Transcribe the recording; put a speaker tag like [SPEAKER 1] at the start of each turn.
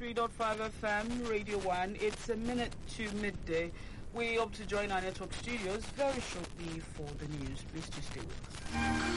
[SPEAKER 1] 103.5 FM, Radio 1. It's a minute to midday. We hope to join our network studios very shortly for the news. Please do stay with us.